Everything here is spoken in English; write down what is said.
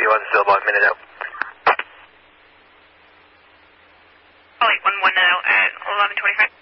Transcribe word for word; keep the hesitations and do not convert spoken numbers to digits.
one, still about a minute out. Oh, eight one one now at eleven twenty-five.